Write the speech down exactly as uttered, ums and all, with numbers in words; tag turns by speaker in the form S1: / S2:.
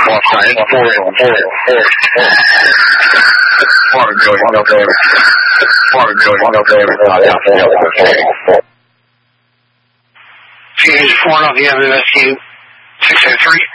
S1: side, four, four, four, four. Water going, water going, water going, water going. Change four, nothing, M S Q, six oh three.